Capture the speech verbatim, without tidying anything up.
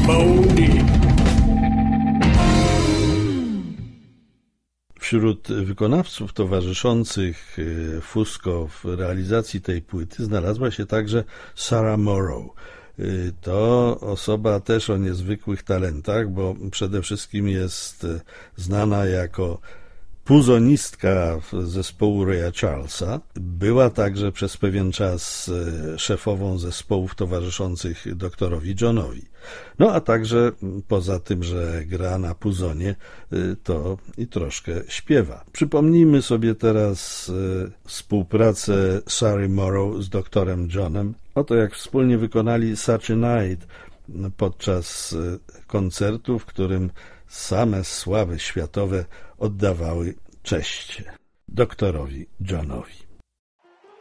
Ceremony. Wśród wykonawców towarzyszących Fusco w realizacji tej płyty znalazła się także Sarah Morrow. To osoba też o niezwykłych talentach, bo przede wszystkim jest znana jako puzonistka zespołu Raya Charlesa. Była także przez pewien czas szefową zespołów towarzyszących doktorowi Johnowi. No a także poza tym, że gra na puzonie, to i troszkę śpiewa. Przypomnijmy sobie teraz współpracę Sarah Morrow z doktorem Johnem. Oto jak wspólnie wykonali Such a Night podczas koncertu, w którym same sławy światowe oddawały cześć doktorowi Johnowi.